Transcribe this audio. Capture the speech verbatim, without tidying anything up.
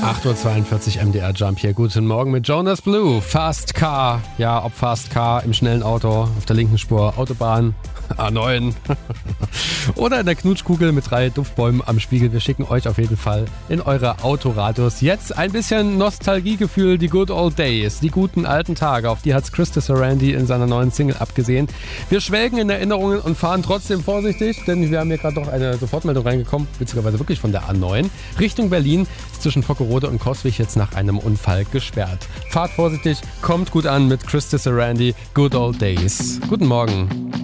acht Uhr zweiundvierzig M D R Jump hier. Guten Morgen mit Jonas Blue. Fast Car. Ja, ob Fast Car im schnellen Auto, auf der linken Spur, Autobahn, A neun. Oder in der Knutschkugel mit drei Duftbäumen am Spiegel. Wir schicken euch auf jeden Fall in eure Autoradios. Jetzt ein bisschen Nostalgiegefühl, die Good Old Days, die guten alten Tage. Auf die hat Christopher Randy in seiner neuen Single abgesehen. Wir schwelgen in Erinnerungen und fahren trotzdem vorsichtig, denn wir haben hier gerade noch eine Sofortmeldung reingekommen, beziehungsweise wirklich von der A neun. Richtung Berlin ist zwischen Vockerode und Coswig jetzt nach einem Unfall gesperrt. Fahrt vorsichtig, kommt gut an mit Christopher Randy, Good Old Days. Guten Morgen.